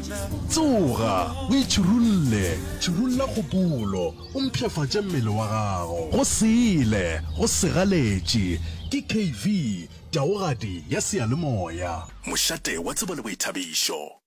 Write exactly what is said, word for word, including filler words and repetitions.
tsoga o itšhirulle tšhirulla kgopolo o mpšhafatše mmele wa gago go sele go segaletše ke K V taogadi ya seyalemoya mošate wa tsebo le boithabišo.